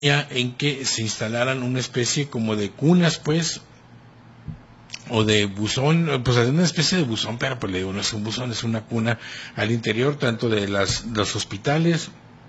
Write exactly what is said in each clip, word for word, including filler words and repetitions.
en que se instalaran una especie como de cunas, pues, o de buzón, pues una especie de buzón, pero pues le digo, no es un buzón, es una cuna al interior, tanto de las los hospitales,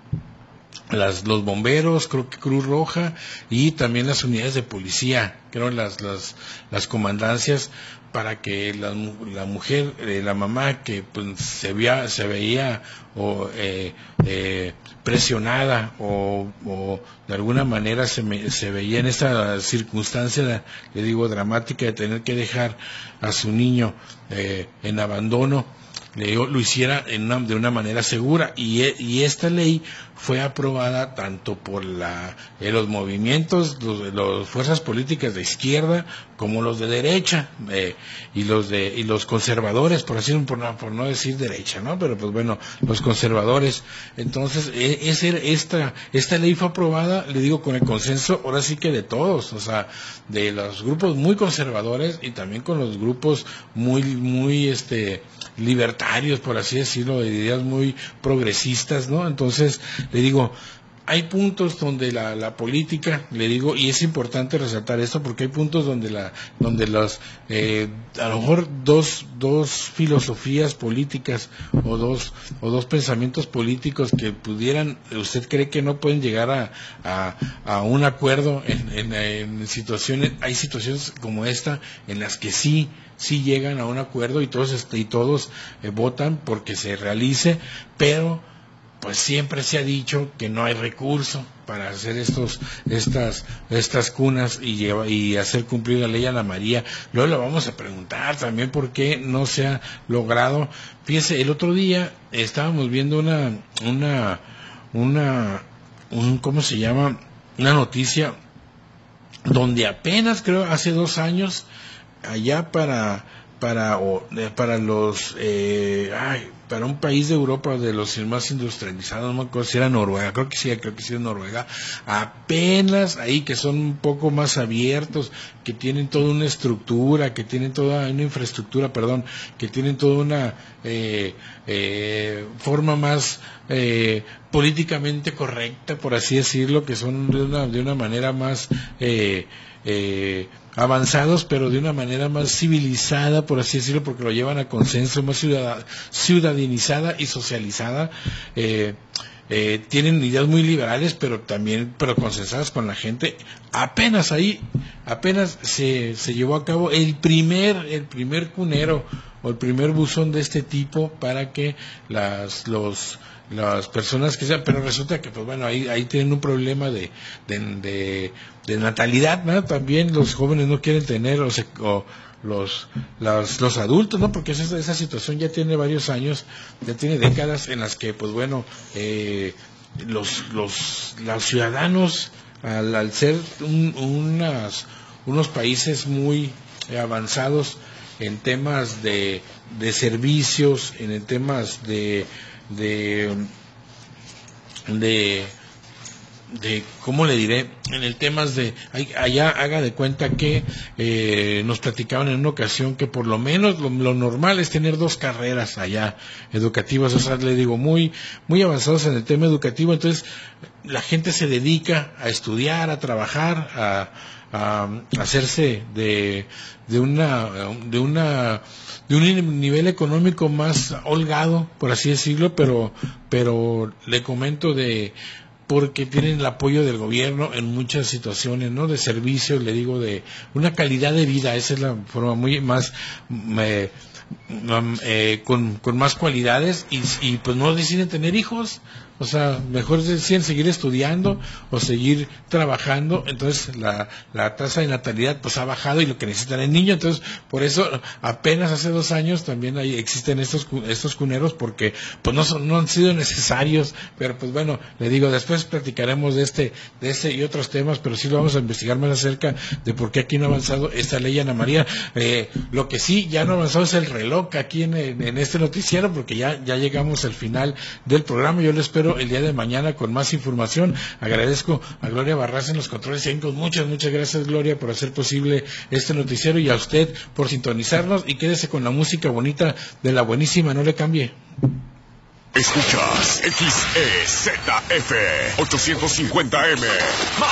las los bomberos, creo que Cruz Roja, y también las unidades de policía, creo las las las comandancias, para que la, la mujer, eh, la mamá que pues se veía se veía o eh, eh, presionada o, o de alguna manera se me, se veía en esta circunstancia, le digo, dramática, de tener que dejar a su niño eh, en abandono, le digo, lo hiciera en una, de una manera segura, y, y esta ley fue aprobada tanto por la, eh, los movimientos, los, los fuerzas políticas de izquierda como los de derecha, eh, y los de y los conservadores, por así por no, por no decir derecha, ¿no? Pero pues bueno, los conservadores. Entonces, eh, ese, esta esta ley fue aprobada, le digo, con el consenso, ahora sí que de todos, o sea, de los grupos muy conservadores y también con los grupos muy muy este libertarios, por así decirlo, de ideas muy progresistas, ¿no? Entonces, le digo, hay puntos donde la, la política, le digo, y es importante resaltar esto porque hay puntos donde la, donde los, eh, a lo mejor dos, dos filosofías políticas o dos, o dos pensamientos políticos que pudieran, usted cree que no pueden llegar a, a, a un acuerdo en, en, en situaciones, hay situaciones como esta en las que sí, sí llegan a un acuerdo y todos, este, y todos eh, votan porque se realice, pero pues siempre se ha dicho que no hay recurso para hacer estos estas estas cunas y lleva, y hacer cumplir la ley Ana María. Luego le vamos a preguntar también por qué no se ha logrado. Fíjese, el otro día estábamos viendo una una una un, ¿cómo se llama? Una noticia donde apenas, creo, hace dos años, allá para para o, eh, para los eh, ay, para un país de Europa de los más industrializados, no me acuerdo si era Noruega, creo que sí, creo que sí es Noruega, apenas ahí, que son un poco más abiertos, que tienen toda una estructura, que tienen toda una infraestructura, perdón, que tienen toda una eh, eh, forma más eh, políticamente correcta, por así decirlo, que son de una, de una manera más eh, eh, avanzados, pero de una manera más civilizada, por así decirlo, porque lo llevan a consenso, más ciudad, ciudadanizada y socializada. Eh, eh, tienen ideas muy liberales, pero también pero consensadas con la gente. Apenas ahí, apenas se, se llevó a cabo el primer, el primer cunero o el primer buzón de este tipo para que las los las personas que sean, pero resulta que pues bueno, ahí ahí tienen un problema de de, de, de natalidad, ¿no? También los jóvenes no quieren tener, o, se, o los los, los adultos, ¿no? Porque esa, esa situación ya tiene varios años, ya tiene décadas en las que pues bueno, eh, los los los ciudadanos al, al ser un, unas, unos países muy avanzados en temas de, de servicios, en el temas de de de de cómo le diré, en el temas de allá, haga de cuenta que eh, nos platicaban en una ocasión que por lo menos lo, lo normal es tener dos carreras allá educativas, o sea, le digo, muy muy avanzados en el tema educativo. Entonces la gente se dedica a estudiar, a trabajar, a, a hacerse de de una de una de un nivel económico más holgado, por así decirlo, pero pero le comento de porque tienen el apoyo del gobierno en muchas situaciones, ¿no? De servicios, le digo, de una calidad de vida, esa es la forma muy más eh, eh, con, con más cualidades, y, y pues no deciden tener hijos, o sea, mejor deciden seguir estudiando o seguir trabajando. Entonces la, la tasa de natalidad pues ha bajado y lo que necesitan es niños. Entonces por eso apenas hace dos años también hay, existen estos estos cuneros, porque pues no son, no han sido necesarios, pero pues bueno, le digo, después platicaremos de este de este y otros temas, pero sí lo vamos a investigar más acerca de por qué aquí no ha avanzado esta ley Ana María. Eh, lo que sí ya no ha avanzado es el reloj aquí en, en, en este noticiero, porque ya ya llegamos al final del programa. Yo le espero el día de mañana con más información. Agradezco a Gloria Barras en los controles técnicos. Muchas, muchas gracias, Gloria, por hacer posible este noticiero, y a usted por sintonizarnos, y quédese con la música bonita de la buenísima, no le cambie. Escuchas X E Z F ochocientos cincuenta M.